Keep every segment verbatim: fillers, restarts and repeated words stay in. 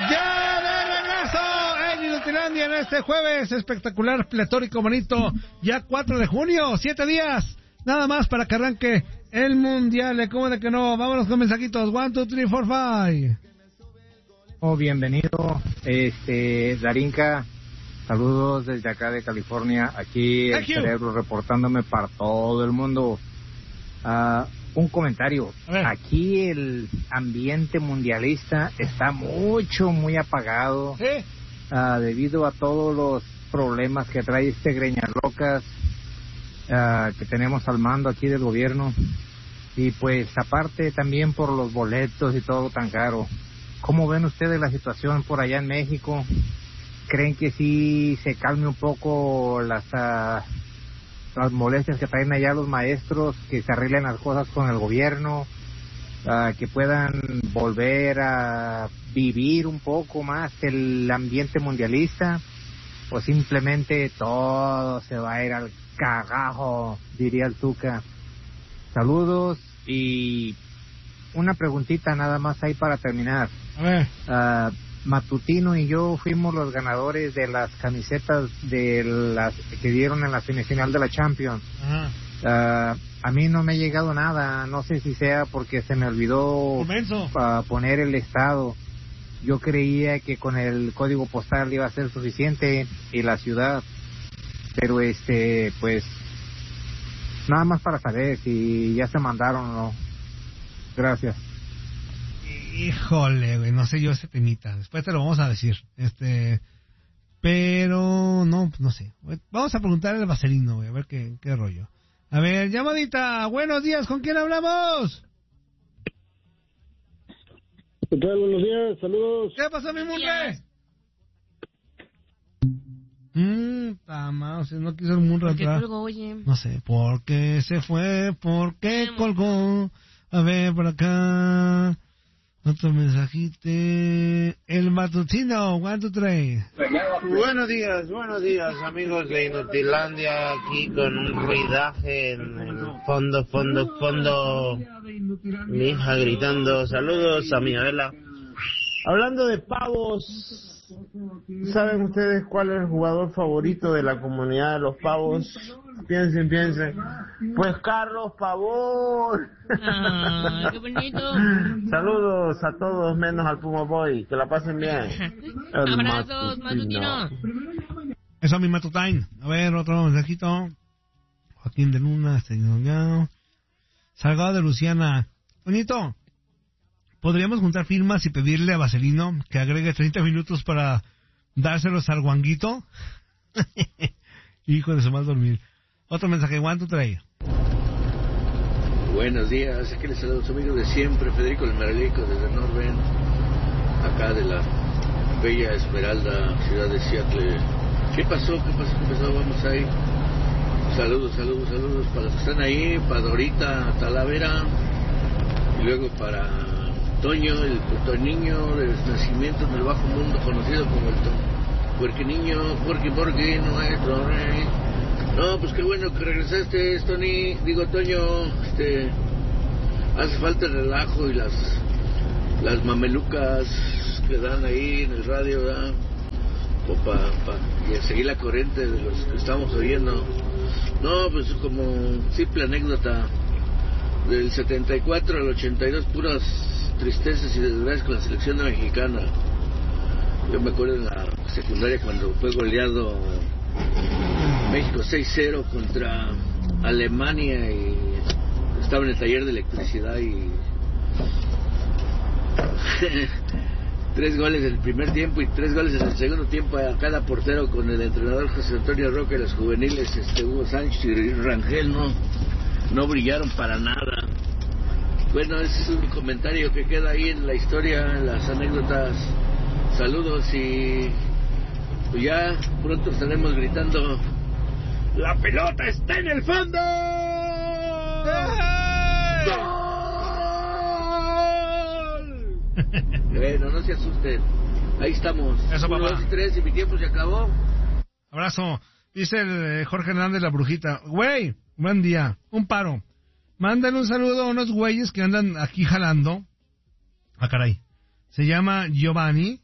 Ya de regreso en Inutilandia en este jueves espectacular, pletórico, bonito. Ya cuatro de junio, siete días. Nada más para que arranque el mundial. ¿Cómo de que no? Vámonos con mensajitos. One, two, three, four, five. Oh, bienvenido, este, Darinka. Saludos desde acá de California. Aquí el cerebro reportándome para todo el mundo. Uh, un comentario. Aquí el ambiente mundialista está mucho, muy apagado. ¿Eh? Uh, debido a todos los problemas que trae este Greñas Locas uh, que tenemos al mando aquí del gobierno. Y pues aparte también por los boletos y todo tan caro. ¿Cómo ven ustedes la situación por allá en México? ¿Creen que sí se calme un poco las uh, las molestias que traen allá los maestros, que se arreglen las cosas con el gobierno, uh, que puedan volver a vivir un poco más el ambiente mundialista, o simplemente todo se va a ir al cagajo, diría el Tuca? Saludos y una preguntita nada más ahí para terminar. A ver. Uh, Matutino y yo fuimos los ganadores de las camisetas de las que dieron en la semifinal de la Champions. Uh, a mí no me ha llegado nada, no sé si sea porque se me olvidó uh, poner el estado. Yo creía que con el código postal iba a ser suficiente y la ciudad, pero este, pues nada más para saber si ya se mandaron o no. Gracias. Híjole, güey, no sé yo ese temita. Después te lo vamos a decir. Este, pero no, no sé. Vamos a preguntarle al Vaselino, güey, a ver qué, qué rollo. A ver, llamadita. Buenos días, ¿con quién hablamos? ¿Qué tal? Buenos días, saludos. ¿Qué pasa, mi Munre? Mmm, tama, o sea, no quiso el Munre ¿Por qué atrás. colgó, oye? No sé, ¿por qué se fue? ¿Por qué colgó? A ver, por acá. Otro mensajite. El matutino, one, two, three. Buenos días, buenos días, amigos de Inutilandia, aquí con un ruidaje en el fondo, fondo, fondo. Mi hija gritando, saludos a mi Adela. Hablando de pavos, ¿saben ustedes cuál es el jugador favorito de la comunidad de los pavos? Piensen, piensen. Pues Carlos Pavón. Ah, qué bonito. Saludos a todos menos al Puma Boy. Que la pasen bien. Abrazos, matutino. Eso es mi matutine. A ver, otro mensajito. Joaquín de Luna, señor. Salgado de Luciana. Bonito. ¿Podríamos juntar firmas y pedirle a Vaselino que agregue treinta minutos para dárselos al guanguito? Hijo de su mal dormir. Otro mensaje, one, two, three. Buenos días, aquí les saludo a su amigo de siempre, Federico el Merlico, desde Norben, acá de la bella Esmeralda, ciudad de Seattle. ¿Qué pasó? ¿Qué pasó? ¿Qué pasó? Vamos ahí. Saludos, saludos, saludos para los que están ahí, para Dorita Talavera, y luego para Toño, el puertorriqueño de nacimiento en el bajo mundo, conocido como el Porque niño, porque, porque nuestro rey. No, pues qué bueno que regresaste, Tony, digo Toño, este, hace falta el relajo y las las mamelucas que dan ahí en el radio, ¿verdad? O para pa, y seguir la corriente de los que estamos oyendo. No, pues como simple anécdota, del setenta y cuatro al ochenta y dos, puras tristezas y desgracias con la selección mexicana. Yo me acuerdo en la secundaria cuando fue goleado México seis cero contra Alemania y estaba en el taller de electricidad y tres goles en el primer tiempo y tres goles en el segundo tiempo a cada portero, con el entrenador José Antonio Roca y los juveniles este Hugo Sánchez y Rangel no, no brillaron para nada. Bueno, ese es un comentario que queda ahí en la historia, en las anécdotas. Saludos y pues ya pronto estaremos gritando: ¡la pelota está en el fondo! ¡Gol! Bueno, no se asusten. Ahí estamos. Eso, Uno, papá. dos y tres, y mi tiempo se acabó. Abrazo. Dice el eh, Jorge Hernández, la brujita. Güey, buen día. Un paro. Mándale un saludo a unos güeyes que andan aquí jalando. Ah, caray. Se llama Giovanni,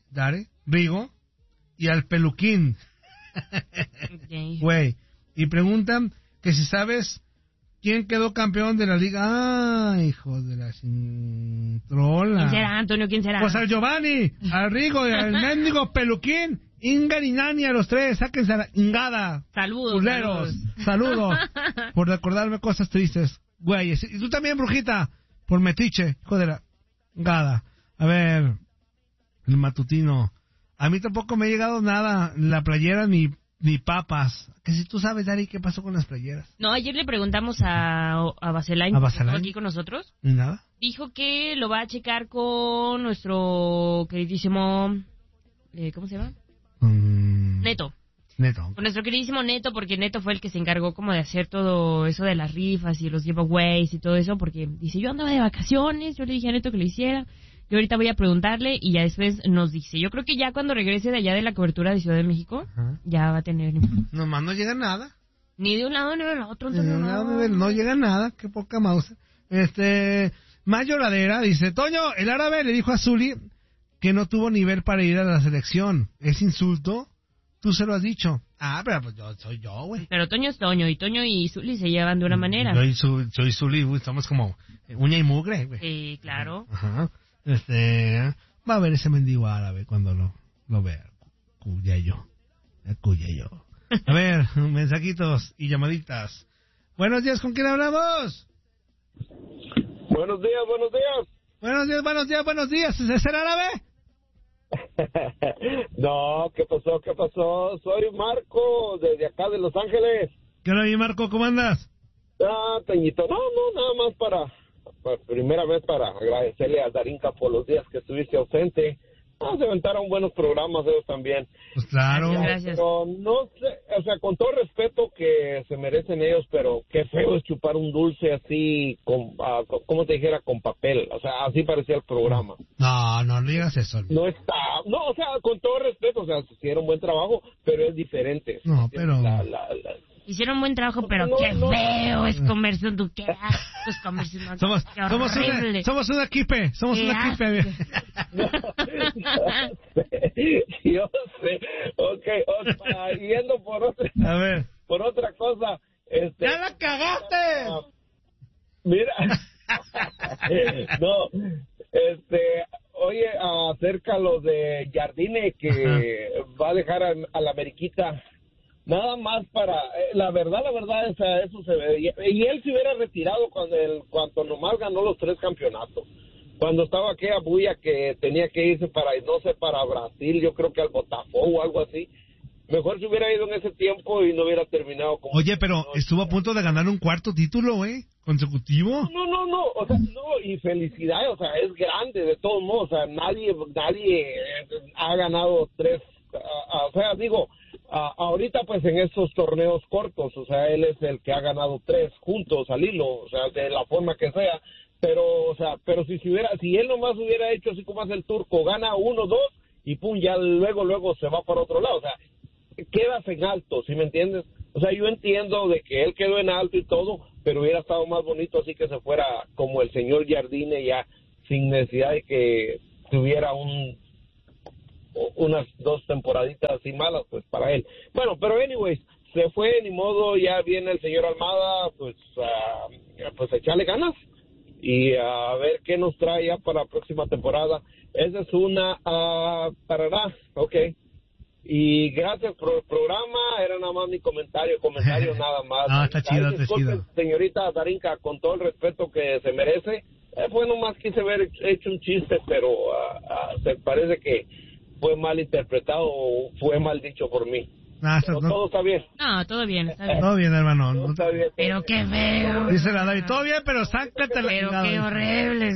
Dare, Rigo y al Peluquín. Güey. Y preguntan que si sabes quién quedó campeón de la liga. Ah, hijo de la cintrola. ¿Quién será, Antonio? ¿Quién será? Pues al Giovanni, al Rigo y al mendigo Peluquín. Inga y Nani a los tres, sáquense a la ingada. Saludos. Culeros, saludos. Por recordarme cosas tristes. Güey, y tú también, brujita, por metiche, hijo de la ingada. A ver, el matutino. A mí tampoco me ha llegado nada, la playera ni, ni papas. Que si tú sabes, Dari, ¿qué pasó con las playeras? No, ayer le preguntamos a, a Baselain, ¿A Baselain? aquí con nosotros. ¿Ni nada? Dijo que lo va a checar con nuestro queridísimo... Eh, ¿Cómo se llama? Mm, Neto. Neto. Con nuestro queridísimo Neto, porque Neto fue el que se encargó como de hacer todo eso de las rifas y los giveaways y todo eso, porque dice, yo andaba de vacaciones, yo le dije a Neto que lo hiciera, yo ahorita voy a preguntarle y ya después nos dice. Yo creo que ya cuando regrese de allá de la cobertura de Ciudad de México, ajá, ya va a tener... Nomás no llega nada. Ni de un lado ni del otro. Ni de un lado ni del... No llega nada, qué poca mouse. Este, Mayo Ladera dice, Toño, el árabe le dijo a Zuli que no tuvo nivel para ir a la selección. ¿Es insulto? Tú se lo has dicho. Ah, pero pues yo soy yo, güey. Pero Toño es Toño, y Toño y Zuli se llevan de una manera. Yo y, su, yo y Zuli, güey, estamos como uña y mugre, güey. Sí, claro. Ajá. Este, va a ver ese mendigo árabe cuando lo, lo vea. Cuyayo. Cuyayo. A ver, mensajitos y llamaditas. Buenos días, ¿con quién hablamos? Buenos días, buenos días. Buenos días, buenos días, buenos días. ¿Es el árabe? No, ¿qué pasó? ¿Qué pasó? Soy Marco, desde acá de Los Ángeles. ¿Qué hora, Marco? ¿Cómo andas? Ah, Peñito, no, no, nada más para, para, primera vez para agradecerle a Darinka por los días que estuviste ausente. Ah, se aventaron buenos programas ellos también. Pues claro. Gracias. Pero no sé, o sea, con todo respeto que se merecen ellos, pero qué feo es chupar un dulce así, con, uh, como te dijera, con papel. O sea, así parecía el programa. No, no, no digas eso. No está, no, o sea, con todo respeto, o sea, hicieron buen trabajo, pero es diferente. No, pero... La, la, la... Hicieron buen trabajo, pero no, qué no, feo es comerse un duque. Es comerse un somos, somos, una, somos una equipe, somos una equipe. No, yo sé, yo sé. Okay, okay, para, yendo por otra, a ver, por otra cosa, este, ¡ya la cagaste! Uh, mira, no, este, oye, acerca lo de Jardine que ajá, va a dejar a, a la Ameriquita. Nada más para, eh, la verdad, la verdad, es, eso se ve. Y, y él se hubiera retirado cuando, el, cuando nomás ganó los tres campeonatos. Cuando estaba aquella bulla que tenía que irse para, no sé, para Brasil, yo creo que al Botafogo o algo así. Mejor se hubiera ido en ese tiempo y no hubiera terminado como... Oye, pero no, estuvo a punto de ganar un cuarto título, ¿eh? ¿Consecutivo? No, no, no, o sea, no, y felicidades, o sea, es grande de todos modos, o sea, nadie, nadie ha ganado tres, uh, o sea, digo... Uh, ahorita pues en estos torneos cortos, o sea, él es el que ha ganado tres juntos al hilo, o sea, de la forma que sea, pero, o sea, pero si si hubiera, si él nomás hubiera hecho así como hace el turco, gana uno, dos, y pum, ya luego, luego se va para otro lado, o sea, quedas en alto, ¿sí me entiendes? O sea, yo entiendo de que él quedó en alto y todo, pero hubiera estado más bonito así que se fuera como el señor Jardine ya, sin necesidad de que tuviera un... unas dos temporaditas así malas pues para él. Bueno, pero anyways, se fue, ni modo, ya viene el señor Almada, pues uh, pues echarle ganas y uh, a ver qué nos trae ya para la próxima temporada. Esa es una uh, parará, ok. Y gracias por el programa, era nada más mi comentario, comentario nada más. Ah, está chido, está chido. Señorita Darinka, con todo el respeto que se merece, eh, bueno, más quise ver hecho un chiste, pero uh, uh, se parece que fue mal interpretado o fue mal dicho por mí. Ah, no, no. Todo está bien. No, todo bien, está bien. Todo bien, hermano. Todo está bien. Pero qué feo. Dice la David, todo bien, pero sácate la Pero qué horrible.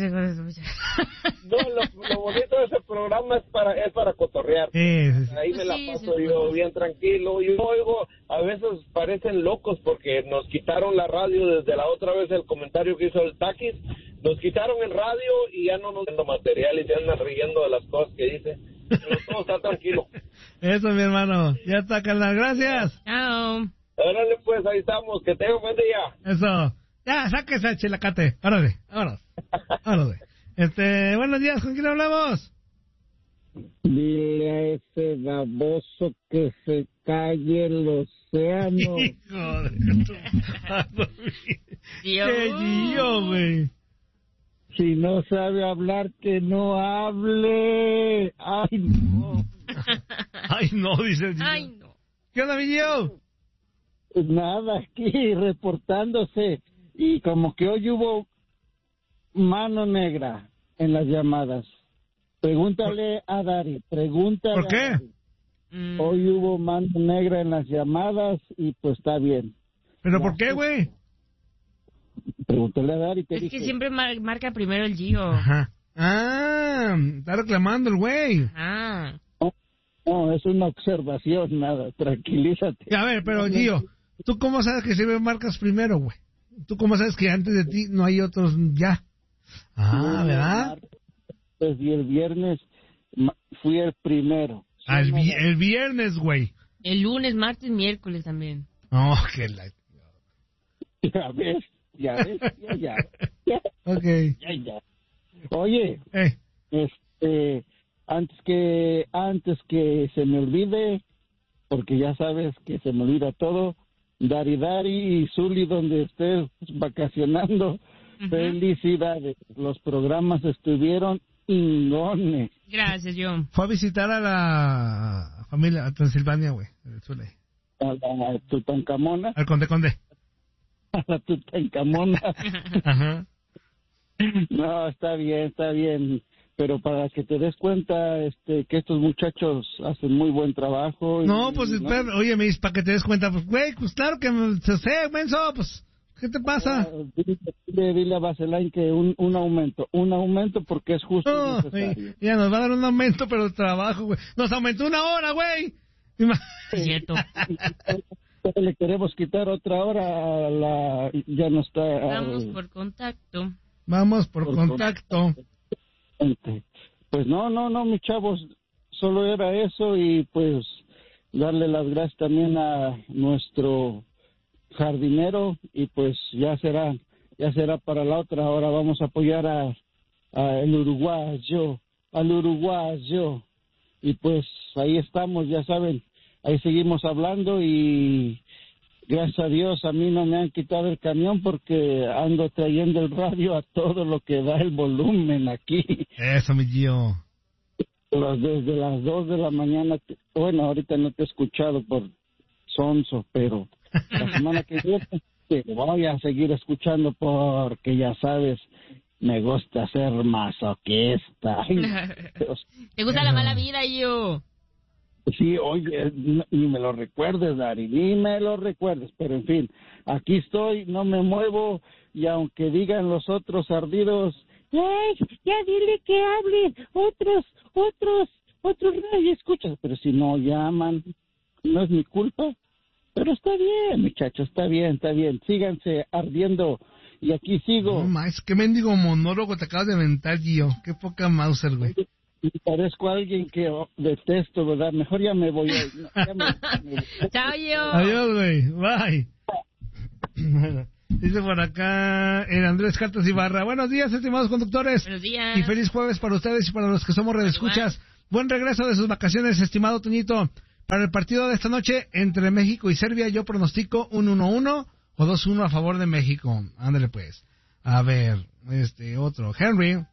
No, lo, lo bonito de ese programa es para es para cotorrear. Sí, sí, sí. Ahí me la Sí, paso sí, yo sí. bien tranquilo. Y oigo, a veces parecen locos porque nos quitaron la radio desde la otra vez el comentario que hizo el Taquis. Nos quitaron el radio y ya no nos dando material y se andan riendo de las cosas que dice. Pero todo está tranquilo. Eso, mi hermano. Ya está, carnal. Gracias. Chao. Órale, pues, ahí estamos. Que tengan buen día. Eso. Ya, sáquese el chilacate. Órale, vámonos. Órale. Este, buenos días. ¿Con quién hablamos? Dile a ese baboso que se calle el océano. Hijo de tu madre. ¿Qué Gio, güey? Si no sabe hablar, que no hable. Ay, no. Ay, no, dice el Gio. Ay, no. ¿Qué onda, mi Gio? Pues nada, aquí reportándose. Y como que hoy hubo mano negra en las llamadas. Pregúntale a Dari, pregúntale. ¿Por qué? A Dari. Mm. Hoy hubo mano negra en las llamadas y pues está bien. ¿Pero por qué, güey? Pregúntale a Dari. Es dije? que siempre mar- marca primero el Gio. Ajá. Ah, está reclamando el güey. Ah. No, no, es una observación, nada, tranquilízate. A ver, pero Gio, ¿tú cómo sabes que siempre marcas primero, güey? ¿Tú cómo sabes que antes de ti no hay otros ya? Ah, ¿verdad? Pues y el viernes fui el primero. Ah, el, vi- el viernes, güey. El lunes, martes, miércoles también. Oh, que la... Ya ves, ya ves, ya, ya. ya. Ok. Ya, ya. Oye, eh. este, antes que, antes que se me olvide, porque ya sabes que se me olvida todo, Dari Dari y Zuli, donde estés vacacionando, uh-huh. Felicidades. Los programas estuvieron ingones. Gracias, John. Fue a visitar a la familia, a Transilvania, güey. A la Tutankamona. Al Conde Conde. A la Tutankamona. Ajá. No, está bien, está bien. Pero para que te des cuenta este que estos muchachos hacen muy buen trabajo. Y, no, pues, ¿no? espera, oye, me dices, para que te des cuenta, pues, güey, pues claro que se sé, menso, pues, ¿qué te pasa? Uh, dile, dile, dile a Vaselain que un, un aumento, un aumento porque es justo no, y necesario. Wey, ya nos va a dar un aumento, pero el trabajo, güey. Nos aumentó una hora, güey. Es cierto. Le queremos quitar otra hora a la... Ya no está... Vamos al, por contacto. Vamos por, por contacto. contacto. Pues no, no, no, mis chavos, solo era eso y pues darle las gracias también a nuestro jardinero y pues ya será, ya será para la otra. Ahora vamos a apoyar a, a el uruguayo, al uruguayo y pues ahí estamos, ya saben, ahí seguimos hablando y gracias a Dios a mí no me han quitado el camión porque ando trayendo el radio a todo lo que da el volumen aquí. Eso, mi tío. Desde las dos de la mañana, bueno, ahorita no te he escuchado por sonso, pero la semana que viene te voy a seguir escuchando porque ya sabes, me gusta ser masoquista. ¿Te gusta la mala vida, yo? Sí, oye, ni me lo recuerdes, Dari, ni me lo recuerdes, pero en fin, aquí estoy, no me muevo, y aunque digan los otros ardidos, ¡ay, ya dile que hable! Otros, otros, otros radio escuchas, pero si no llaman, no es mi culpa, pero está bien, muchachos, está bien, está bien, síganse ardiendo, y aquí sigo. No más, qué mendigo monólogo te acabas de inventar, Gio, qué poca Mauser, güey. Y parezco a alguien que detesto, ¿verdad? Mejor ya me voy. No, ya me, me voy. Chao, yo. Adiós, güey. Bye. Bueno, dice por acá el Andrés Cartas Ibarra. Buenos días, estimados conductores. Buenos días. Y feliz jueves para ustedes y para los que somos redescuchas. Buen regreso de sus vacaciones, estimado Toñito. Para el partido de esta noche entre México y Serbia, yo pronostico un uno uno o dos uno a favor de México. Ándale, pues. A ver, este otro. Henry.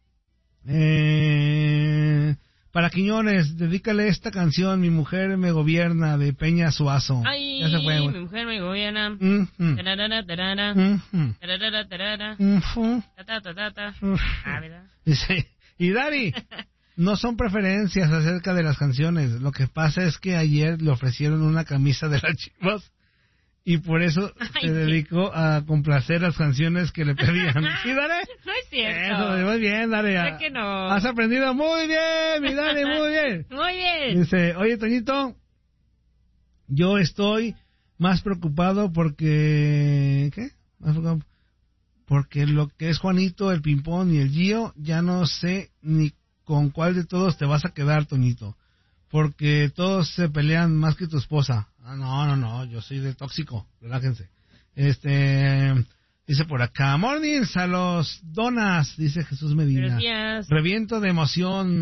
Eh, para Quiñones, dedícale esta canción, Mi mujer me gobierna, de Peña Suazo. Ay, ya se fue, mi mujer me gobierna. Mm-hmm. Tarara, tarara. Mm-hmm. Tarara, tarara. Mm-hmm. Ta, ta, ta, ta. Mm-hmm. Ah, ¿verdad? Dice, y Dari, no son preferencias acerca de las canciones. Lo que pasa es que ayer le ofrecieron una camisa de las Chivas y por eso Ay, se dedicó a complacer las canciones que le pedían. ¿Sí, Dare? No es cierto. Eso, muy bien, Dare. Sé que no. Has aprendido muy bien, mi Dare, muy bien. Muy bien. Dice, oye, Toñito, yo estoy más preocupado porque... ¿Qué? Más preocupado porque lo que es Juanito, el Pimpón y el Gio, ya no sé ni con cuál de todos te vas a quedar, Toñito. Porque todos se pelean más que tu esposa. Ah, no, no, no, yo soy de tóxico, relájense. Este, dice por acá, mornings a los donas, dice Jesús Medina. Gracias. Reviento de emoción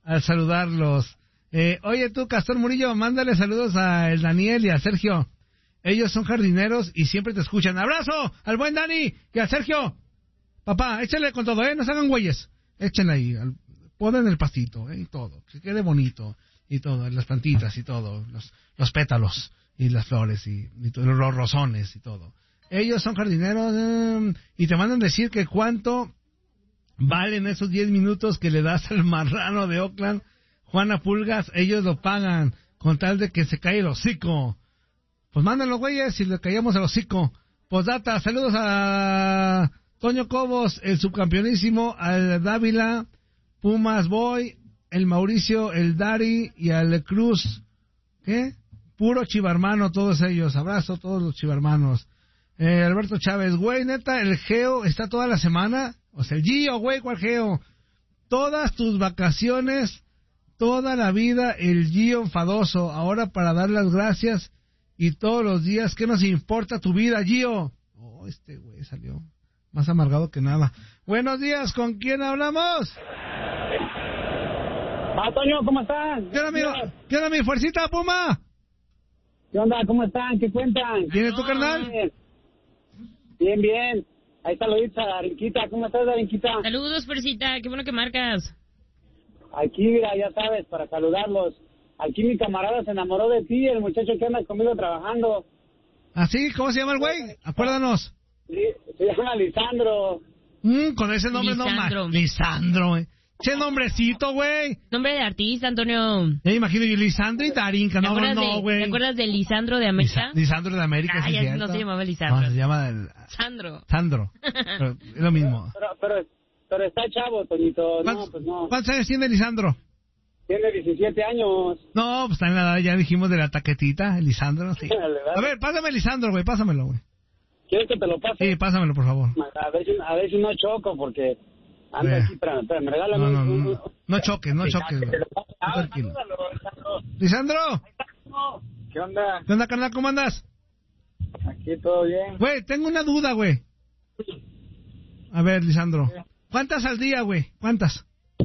al saludarlos. Eh, oye tú, Castor Murillo, mándale saludos a el Daniel y a Sergio. Ellos son jardineros y siempre te escuchan. ¡Abrazo al buen Dani y a Sergio! Papá, échale con todo, ¿eh? No se hagan güeyes. Échenle ahí, al, ponen el pastito, ¿eh? Y todo, que quede bonito. Y todo, las plantitas y todo, los, los pétalos y las flores y, y todo, los rosones y todo. Ellos son jardineros eh, y te mandan decir que cuánto valen esos diez minutos que le das al marrano de Oakland, Juana Pulgas. Ellos lo pagan con tal de que se caiga el hocico. Pues mándenlo, güeyes, y le caíamos el hocico. Posdata, saludos a Toño Cobos, el subcampeonísimo, al Dávila, Pumas Boy, el Mauricio, el Dari y al Cruz. ¿Qué? Puro chivarmano todos ellos. Abrazo a todos los chivarmanos. Eh, Alberto Chávez, güey, neta, el Geo está toda la semana. O sea, el Gio, güey, ¿cuál Geo? Todas tus vacaciones, toda la vida, el Gio enfadoso. Ahora para dar las gracias y todos los días, ¿qué nos importa tu vida, Gio? Oh, este güey salió más amargado que nada. Buenos días, ¿con quién hablamos? Ah, Toño, ¿cómo están? ¿Qué onda, amigo? ¿Qué onda, mi fuercita, Puma? ¿Qué onda? ¿Cómo están? ¿Qué cuentan? ¿Viene tu carnal? Bien, bien. Ahí está Loitza, Darinquita. ¿Cómo estás, Darinquita? Saludos, fuercita. Qué bueno que marcas. Aquí, mira, ya sabes, para saludarlos. Aquí mi camarada se enamoró de ti, el muchacho que anda conmigo trabajando. ¿Ah, sí? ¿Cómo se llama el güey? Acuérdanos. Se llama Lisandro. Mm, con ese nombre Lisandro. no más. Lisandro, güey. Che nombrecito, güey. Nombre de artista, Antonio. Ya imagino yo, Lisandro y Darinka. No, no, güey. ¿Te acuerdas de Lisandro de América? Lisa, Lisandro de América, ah, sí, ya cierto. no se llamaba Lisandro. No, se llama el... Sandro. Sandro. Pero es lo mismo. Pero, pero, pero está chavo, Toñito. No, pues no. ¿Cuántos años tiene Lisandro? Tiene diecisiete años. No, pues está en la edad, ya dijimos de la taquetita, Lisandro, sí. A ver, pásame Lisandro, güey, pásamelo, güey. ¿Quieres que te lo pase? Sí, pásamelo, por favor. A ver si, a ver si no choco, porque anda Eh. aquí, espérame, espérame, regálame. No, no, un- no, no choques, no choques, güey. Ah, Tranquilo. salúdalo, Lisandro. Lisandro, ¿Qué onda? ¿qué onda, carnal? ¿Cómo andas? Aquí todo bien. Güey, tengo una duda, güey. A ver, Lisandro. ¿Cuántas al día, güey? ¿Cuántas?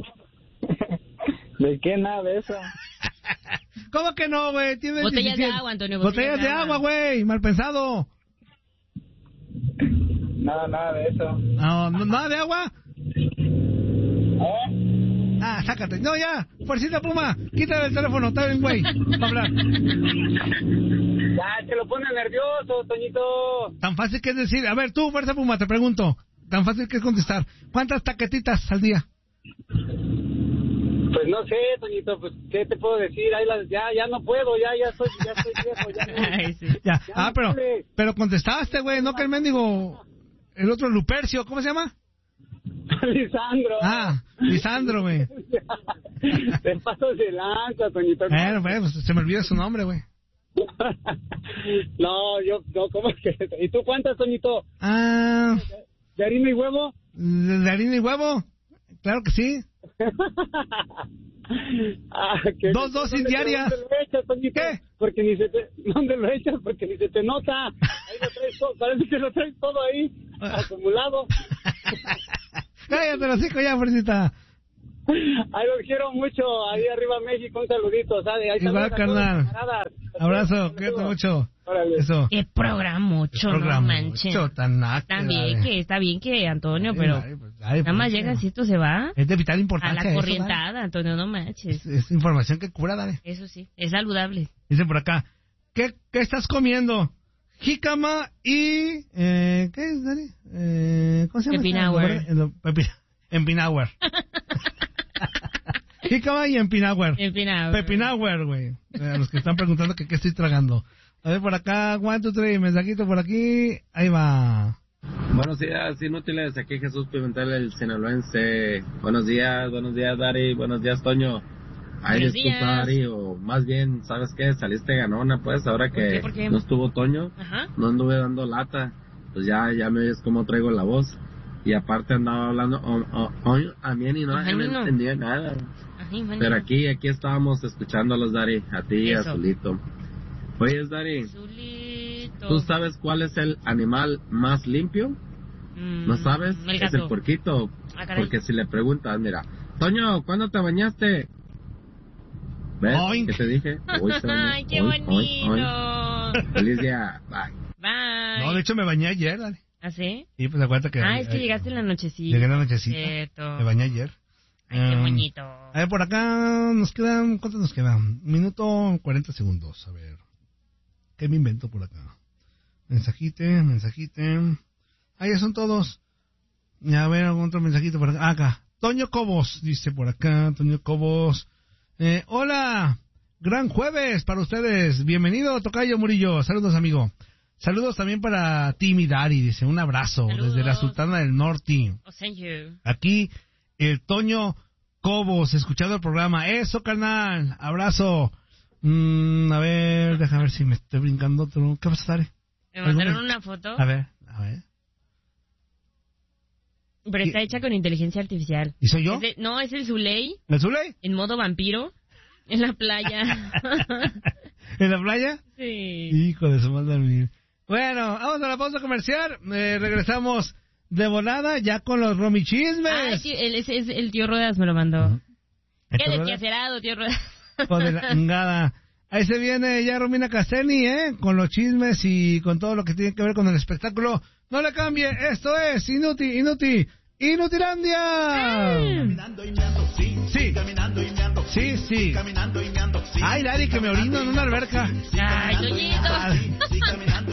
¿De qué nada de eso? ¿Cómo que no, güey? Tienes Botellas de diecisiete. agua, Antonio. Botellas de agua, güey. Mal pensado. Nada, nada de eso. No, no, nada de agua. ¿Eh? Ah, sácate. No, ya. Fuercita Puma. Quítale el teléfono. Está bien, güey. Para hablar. Ya, te lo pone nervioso, Toñito. Tan fácil que es decir. A ver, tú, Fuerza Puma, te pregunto. Tan fácil que es contestar. ¿Cuántas taquetitas al día? Pues no sé, Toñito, pues, ¿qué te puedo decir? Ahí las, ya, ya no puedo, ya, ya soy, ya soy viejo, ya no. Ay, sí. Ya. Ya Ah, no pero, puede. pero contestaste, güey. No que el mendigo. El otro Lupercio. ¿Cómo se llama? Lisandro. Ah, Lisandro, güey. Te paso de lanza, Toñito. Bueno, güey, pues se me olvida su nombre, güey. No, yo, no, ¿cómo que? ¿Y tú cuántas, Toñito? Ah, ¿De harina y huevo? ¿de harina y huevo? Claro que sí. Ah, que- Dos dosis ¿dónde- diarias. ¿Dónde lo echas, Toñito? ¿Qué? Porque ni se te... ¿Dónde lo echas? Porque ni se te nota. Ahí lo traes todo, parece que lo traes todo ahí, acumulado. Cállate los hijos ya, Fuercita. Ahí los quiero mucho, ahí arriba México, un saludito, ¿sabes? Ahí Igual, saludos a todos, carnal. camaradas. Abrazo, Saludos. cuídate mucho. Órale. Eso. Qué programocho, no Programa manches. mucho, tan náquera, También eh. que está bien que Antonio, pero Ay, pues, ay, nada más pues, llega si esto se va Es de vital a importancia. la eso, corrientada, Antonio, no manches. dale. Es, es información que cura, dale. Eso sí, es saludable. Dice por acá, ¿qué, qué estás comiendo? Jícama y... Eh, ¿Qué es, Dani? Eh, ¿Cómo se llama? Pepinauer. Eh, no, pepi- Empinauer. Jícama y Empinauer. En fin, ah, Pepinauer, güey. Eh, A los que están preguntando que qué estoy tragando. A ver, por acá, one, two, three, mensajito por aquí. Ahí va. Buenos días, inútiles. Aquí Jesús Pimentel, el sinaloense. Buenos días, buenos días, Dari. Buenos días, Toño. Ay, Buenos disculpa, días. Dari, o más bien, ¿sabes qué? Saliste ganona, pues, ahora ¿Por que qué? ¿Por qué? no estuvo Toño. Ajá. No anduve dando lata. Pues ya, ya me oyes cómo traigo la voz. Y aparte andaba hablando oh, oh, oh, a mí y no, Ajá, no no. entendía nada. Ay, man, Pero aquí, aquí estábamos escuchándolos, Dari. A ti y a Eso. Zulito. Oye, Dari, Zulito. ¿tú sabes cuál es el animal más limpio? Mm, ¿No sabes? El Es gato. el puerquito. Ah, caray. Porque si le preguntas, mira, Toño, ¿cuándo te bañaste? ¿Ves? Oink. ¿Qué te dije? Hoy se bañó. Ay, qué Oink, bonito. oink, oink. Feliz día. Bye. Bye. No, de hecho me bañé ayer, dale. ¿Ah, sí? Y pues acuérdate que... Ah, es que eh, llegaste en la nochecita. Llegué en la nochecita. Cierto. Me bañé ayer. Ay, qué Um, bonito. A ver, por acá nos quedan... ¿Cuánto nos quedan? Minuto cuarenta segundos. A ver. ¿Qué me invento por acá? Mensajite, mensajite. Ah, ya son todos. Y a ver, algún otro mensajito por acá. Ah, acá. Toño Cobos, dice por acá. Toño Cobos. Eh, hola. Gran jueves para ustedes. Bienvenido, Tocayo Murillo. Saludos, amigo. Saludos también para Timmy Dari, dice, un abrazo. Saludos. Desde la Sultana del Norte. Oh, thank you. Aquí, el Toño Cobos, escuchando el programa. Eso, carnal, abrazo. Mm, a ver, déjame ver si me estoy brincando otro. ¿Qué pasa, Dari? Me mandaron una foto, A ver, a ver. pero está ¿Y- hecha con inteligencia artificial. ¿Y soy yo? Es de- no, es el Zuley, ¿El Zuley? en modo vampiro, en la playa. ¿En la playa? Sí. Hijo de su madre. Bueno, vamos a la pausa comercial. Eh, regresamos de volada ya con los Romy Ay, Chismes. tío, el, es, es- el tío Rodas me lo mandó. Qué ¿Esto, verdad? desquacerado, tío Rodas. Hijo de la engada. Ahí se viene ya Romina Casteni, ¿eh? Con los chismes y con todo lo que tiene que ver con el espectáculo. No le cambie, esto es Inútil, Inútil, Inutilandia. Caminando y meando, sí, Sí. caminando y meando, Sí, sí. caminando y meando, sí. Ay, Dari, que me orino en una alberca. Ay, Toñito. Sí, caminando